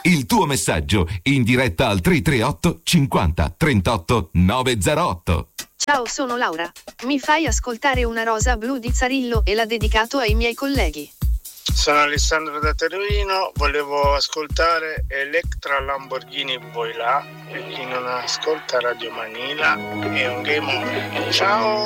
Il tuo messaggio in diretta al 338 50 38 908. Ciao, sono Laura. Mi fai ascoltare Una rosa blu di Zarillo e l'ha dedicato ai miei colleghi. Sono Alessandro da Torino, volevo ascoltare Electra Lamborghini Voilà, per chi non ascolta Radio Manila è un game over. Ciao!